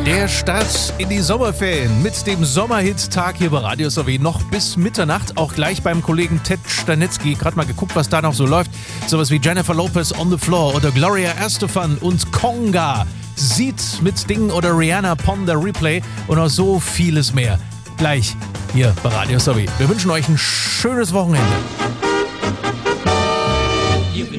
Der Start in die Sommerferien mit dem Sommerhit-Tag hier bei Radio Sowie noch bis Mitternacht. Auch gleich beim Kollegen Ted Stanetzky. Gerade mal geguckt, was da noch so läuft. Sowas wie Jennifer Lopez on the Floor oder Gloria Estefan und Conga. Sieht mit Sting oder Rihanna Pon the Replay und noch so vieles mehr. Gleich hier bei Radio Sowie. Wir wünschen euch ein schönes Wochenende.